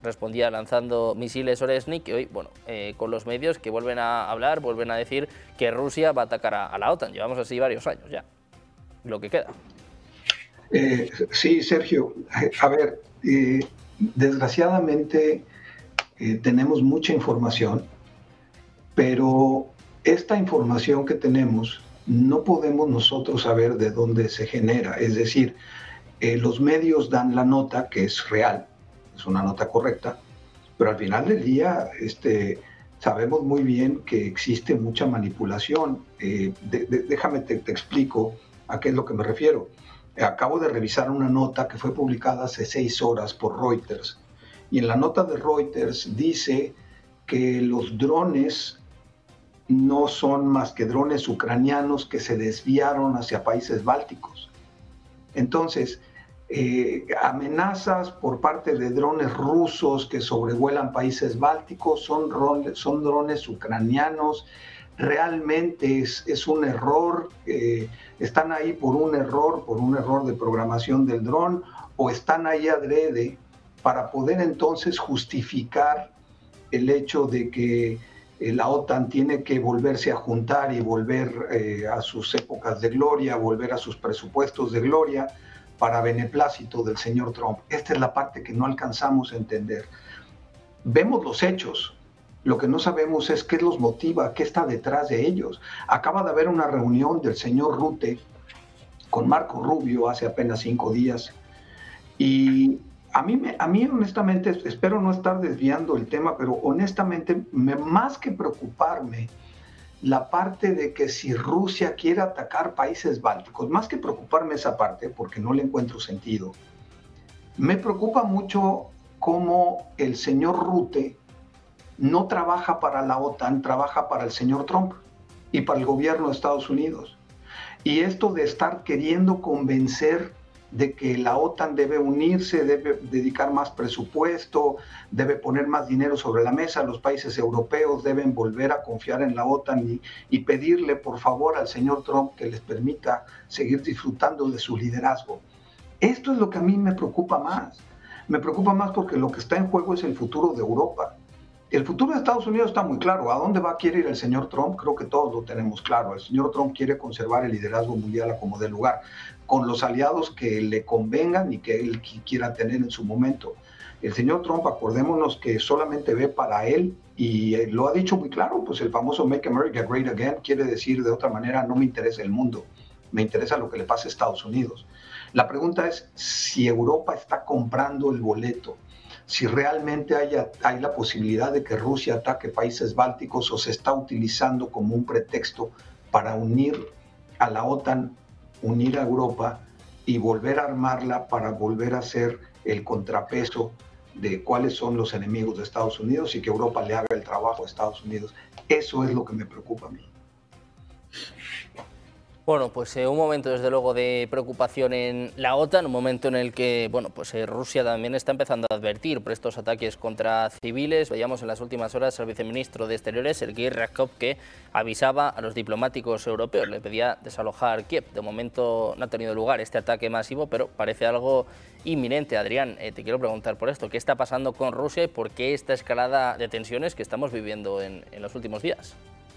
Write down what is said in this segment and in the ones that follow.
respondía lanzando misiles Oresnik, y hoy, bueno, con los medios que vuelven a hablar, vuelven a decir que Rusia va a atacar a la OTAN. Llevamos así varios años ya, lo que queda. Sí, Sergio. A ver, desgraciadamente tenemos mucha información, pero esta información que tenemos no podemos nosotros saber de dónde se genera. Es decir, los medios dan la nota que es real, es una nota correcta, pero al final del día sabemos muy bien que existe mucha manipulación. Déjame te explico a qué es lo que me refiero. Acabo de revisar una nota que fue publicada hace 6 horas por Reuters, y en la nota de Reuters dice que los drones no son más que drones ucranianos que se desviaron hacia países bálticos. Entonces, amenazas por parte de drones rusos que sobrevuelan países bálticos son drones ucranianos. Realmente es un error, están ahí por un error de programación del dron, o están ahí adrede para poder entonces justificar el hecho de que la OTAN tiene que volverse a juntar y volver a sus épocas de gloria, volver a sus presupuestos de gloria para beneplácito del señor Trump. Esta es la parte que no alcanzamos a entender. Vemos los hechos, lo que no sabemos es qué los motiva, qué está detrás de ellos. Acaba de haber una reunión del señor Rutte con Marco Rubio hace apenas 5 días, y a mí honestamente, espero no estar desviando el tema, pero honestamente, más que preocuparme la parte de que si Rusia quiere atacar países bálticos, más que preocuparme esa parte, porque no le encuentro sentido, me preocupa mucho cómo el señor Rutte no trabaja para la OTAN, trabaja para el señor Trump y para el gobierno de Estados Unidos. Y esto de estar queriendo convencer de que la OTAN debe unirse, debe dedicar más presupuesto, debe poner más dinero sobre la mesa, los países europeos deben volver a confiar en la OTAN y pedirle por favor al señor Trump que les permita seguir disfrutando de su liderazgo. Esto es lo que a mí me preocupa más. Me preocupa más porque lo que está en juego es el futuro de Europa. El futuro de Estados Unidos está muy claro. ¿A dónde quiere ir el señor Trump? Creo que todos lo tenemos claro. El señor Trump quiere conservar el liderazgo mundial a como dé lugar, con los aliados que le convengan y que él quiera tener en su momento. El señor Trump, acordémonos que solamente ve para él, y lo ha dicho muy claro, pues el famoso Make America Great Again quiere decir de otra manera: no me interesa el mundo, me interesa lo que le pase a Estados Unidos. La pregunta es si Europa está comprando el boleto, si realmente hay la posibilidad de que Rusia ataque países bálticos, o se está utilizando como un pretexto para unir a la OTAN, unir a Europa y volver a armarla para volver a ser el contrapeso de cuáles son los enemigos de Estados Unidos y que Europa le haga el trabajo a Estados Unidos. Eso es lo que me preocupa a mí. Bueno, pues un momento desde luego de preocupación en la OTAN, un momento en el que Rusia también está empezando a advertir por estos ataques contra civiles. Veíamos en las últimas horas al viceministro de Exteriores, Sergei Ryabkov, que avisaba a los diplomáticos europeos, le pedía desalojar Kiev. De momento no ha tenido lugar este ataque masivo, pero parece algo inminente. Adrián, te quiero preguntar por esto, ¿qué está pasando con Rusia y por qué esta escalada de tensiones que estamos viviendo en los últimos días?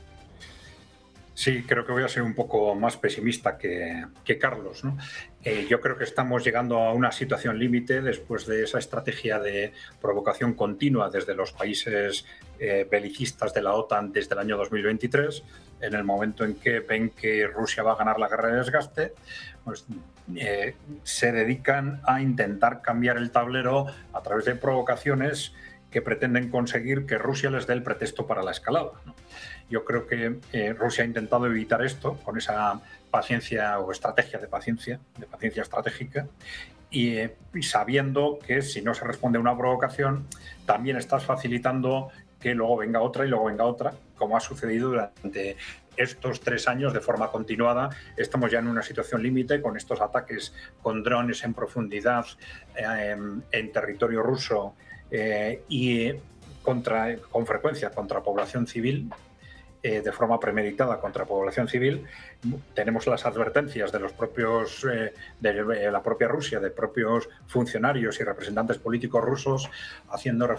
Sí, creo que voy a ser un poco más pesimista que Carlos, ¿no? Yo creo que estamos llegando a una situación límite después de esa estrategia de provocación continua desde los países belicistas de la OTAN desde el año 2023. En el momento en que ven que Rusia va a ganar la guerra de desgaste, pues, se dedican a intentar cambiar el tablero a través de provocaciones que pretenden conseguir que Rusia les dé el pretexto para la escalada, ¿no? Yo creo que Rusia ha intentado evitar esto con esa paciencia o estrategia de paciencia estratégica, y sabiendo que si no se responde a una provocación, también estás facilitando que luego venga otra y luego venga otra, como ha sucedido durante estos 3 años de forma continuada. Estamos ya en una situación límite con estos ataques con drones en profundidad en territorio ruso y con frecuencia contra población civil, de forma premeditada contra población civil. Tenemos las advertencias de los propios de la propia Rusia, de propios funcionarios y representantes políticos rusos, haciendo